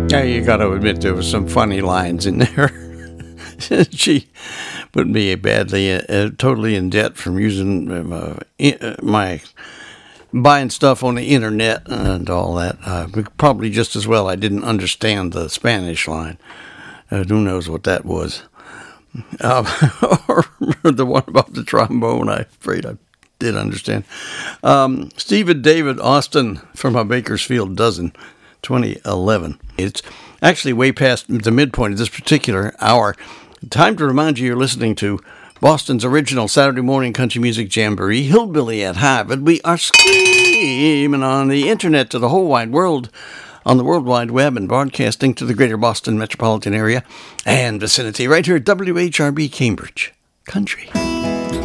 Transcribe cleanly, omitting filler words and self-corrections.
Yeah, you got to admit there was some funny lines in there. She put me badly, totally in debt from using my buying stuff on the internet and all that. Probably just as well I didn't understand the Spanish line. Who knows what that was? Or the one about the trombone, I'm afraid I did understand. Stephen David Austin from a Bakersfield Dozen, 2011. It's actually way past the midpoint of this particular hour. Time to remind you you're listening to Boston's original Saturday morning country music jamboree, Hillbilly at Harvard. We are screaming on the internet to the whole wide world, on the World Wide Web, and broadcasting to the greater Boston metropolitan area and vicinity right here at WHRB Cambridge Country.